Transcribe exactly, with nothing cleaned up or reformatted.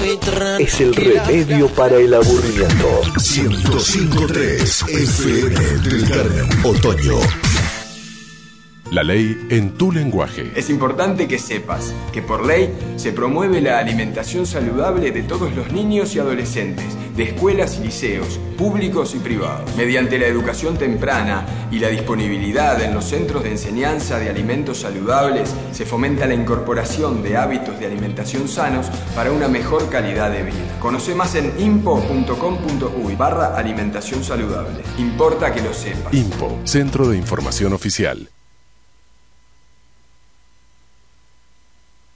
es el remedio para el aburrimiento. ciento cinco punto tres F M del Carmen, Otoño. La ley en tu lenguaje. Es importante que sepas que por ley se promueve la alimentación saludable de todos los niños y adolescentes, de escuelas y liceos, públicos y privados. Mediante la educación temprana y la disponibilidad en los centros de enseñanza de alimentos saludables, se fomenta la incorporación de hábitos de alimentación sanos para una mejor calidad de vida. Conoce más en impo punto com punto uy barra alimentación saludable. Importa que lo sepas. INPO, Centro de Información Oficial.